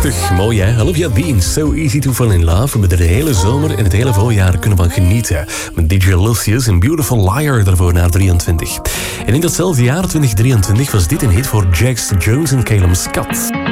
Prachtig, mooi hè? Olivia Dean, So Easy to Fall in Love. We hebben er de hele zomer en het hele voorjaar kunnen van genieten. Met DJ Lucius en Beautiful Liar daarvoor naar 23. En in datzelfde jaar, 2023, was dit een hit voor Jax Jones en Calum Scott.